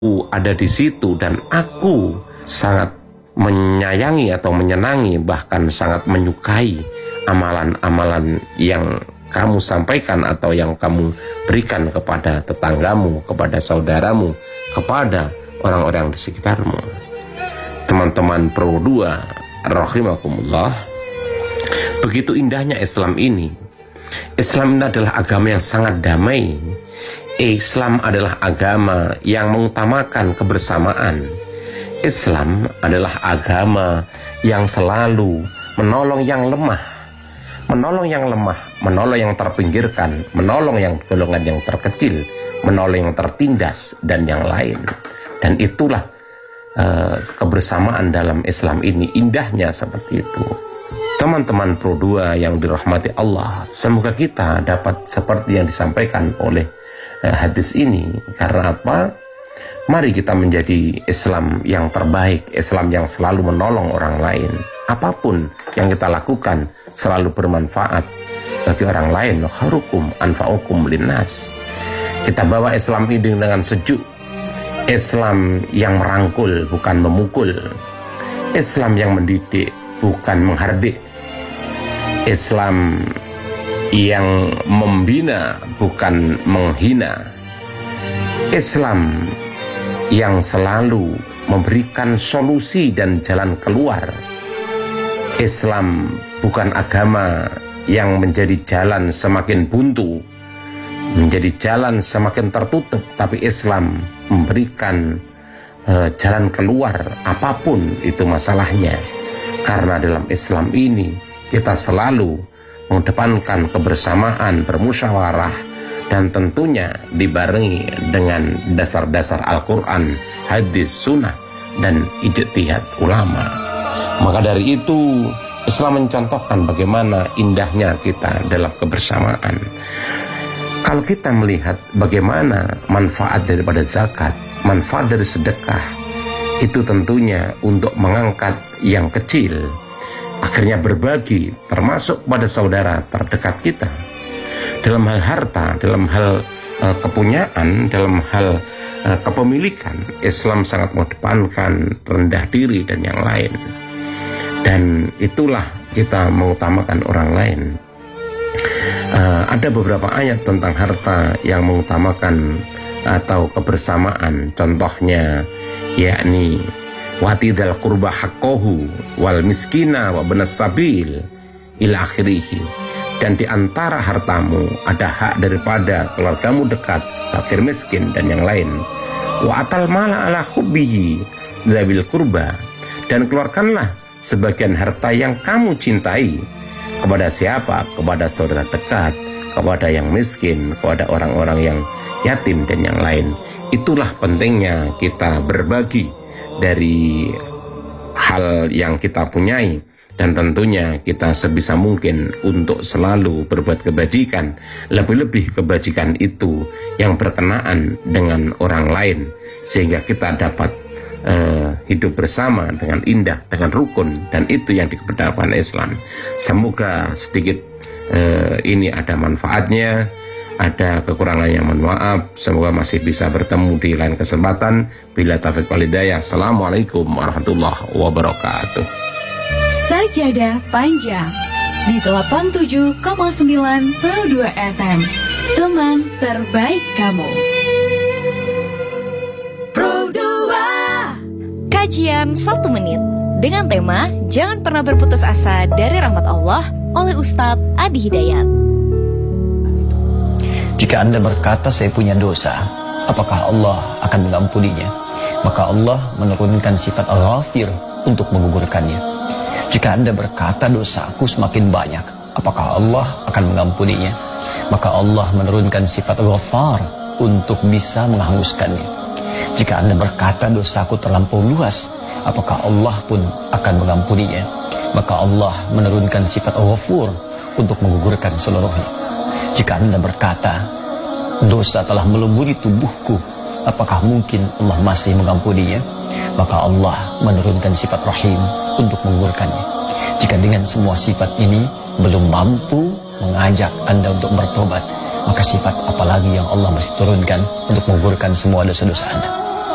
ada di situ dan aku sangat menyayangi atau menyenangi, bahkan sangat menyukai amalan-amalan yang kamu sampaikan atau yang kamu berikan kepada tetanggamu, kepada saudaramu, kepada orang-orang di sekitarmu. Teman-teman Pro 2 rahimakumullah, begitu indahnya Islam ini. Islam ini adalah agama yang sangat damai. Islam adalah agama yang mengutamakan kebersamaan. Islam adalah agama yang selalu menolong yang lemah, menolong yang lemah, menolong yang terpinggirkan, menolong yang golongan yang terkecil, menolong yang tertindas, dan yang lain. Dan itulah kebersamaan dalam Islam ini, indahnya seperti itu. Teman-teman Pro 2 yang dirahmati Allah, semoga kita dapat seperti yang disampaikan oleh hadis ini. Karena apa? Mari kita menjadi Islam yang terbaik, Islam yang selalu menolong orang lain. Apapun yang kita lakukan selalu bermanfaat bagi orang lain. Khairukum anfa'ukum linnas. Kita bawa Islam ini dengan sejuk. Islam yang merangkul, bukan memukul. Islam yang mendidik, bukan menghardik. Islam yang membina, bukan menghina. Islam yang selalu memberikan solusi dan jalan keluar. Islam bukan agama yang menjadi jalan semakin buntu, menjadi jalan semakin tertutup, tapi Islam memberikan jalan keluar apapun itu masalahnya. Karena dalam Islam ini kita selalu mengedepankan kebersamaan, bermusyawarah, dan tentunya dibarengi dengan dasar-dasar Al-Quran, hadis, sunnah, dan ijtihad ulama. Maka dari itu Islam mencontohkan bagaimana indahnya kita dalam kebersamaan. Kalau kita melihat bagaimana manfaat daripada zakat, manfaat dari sedekah, itu tentunya untuk mengangkat yang kecil, akhirnya berbagi, termasuk pada saudara terdekat kita. Dalam hal harta, dalam hal kepunyaan, dalam hal kepemilikan, Islam sangat mengedepankan rendah diri dan yang lain. Dan itulah kita mengutamakan orang lain. Ada beberapa ayat tentang harta yang mengutamakan atau kebersamaan. Contohnya yakni watidal qurba haqqahu wal miskina wa benas sabil ila akhirih. Dan di antara hartamu ada hak daripada keluargamu dekat, fakir miskin, dan yang lain. Wa atal mala ala hubbihi dzawil qurba. Dan keluarkanlah sebagian harta yang kamu cintai. Kepada siapa? Kepada saudara dekat, kepada yang miskin, kepada orang-orang yang yatim, dan yang lain. Itulah pentingnya kita berbagi dari hal yang kita punyai. Dan tentunya kita sebisa mungkin untuk selalu berbuat kebajikan. Lebih-lebih kebajikan itu yang berkenaan dengan orang lain, sehingga kita dapat hidup bersama dengan indah, dengan rukun. Dan itu yang dikedepankan Islam. Semoga sedikit ini ada manfaatnya. Ada kekurangannya, mohon maaf. Semoga masih bisa bertemu di lain kesempatan. Bila taufiq wal hidayah. Assalamualaikum warahmatullahi wabarakatuh. Sajadah Panjang di 87,9 Pro 2 FM, teman terbaik kamu. Pro 2. Kajian 1 menit dengan tema Jangan Pernah Berputus Asa dari Rahmat Allah oleh Ustadz Adi Hidayat. Jika Anda berkata saya punya dosa, apakah Allah akan mengampuninya? Maka Allah menurunkan sifat Al-Ghafir untuk menggugurkannya. Jika Anda berkata dosaku semakin banyak, apakah Allah akan mengampuninya? Maka Allah menurunkan sifat Al-Ghaffar untuk bisa menghanguskannya. Jika Anda berkata dosaku terlampau luas, apakah Allah pun akan mengampuninya? Maka Allah menurunkan sifat Al-Ghafur untuk menggugurkan seluruhnya. Jika Anda berkata dosa telah melumuri tubuhku, apakah mungkin Allah masih mengampuninya? Maka Allah menurunkan sifat Rahim untuk menggugurkannya. Jika dengan semua sifat ini belum mampu mengajak Anda untuk bertobat, maka sifat apalagi yang Allah masih turunkan untuk menggugurkan semua dosa-dosa Anda?